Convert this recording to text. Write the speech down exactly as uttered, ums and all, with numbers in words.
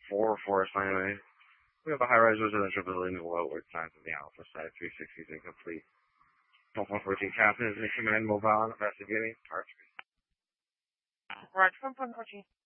for Forest Highway. We have a high-rise residential building below with signs of the Alpha Site three sixty is incomplete. one fourteen Captain is in command mobile investigating. Parts. Roger, one fourteen.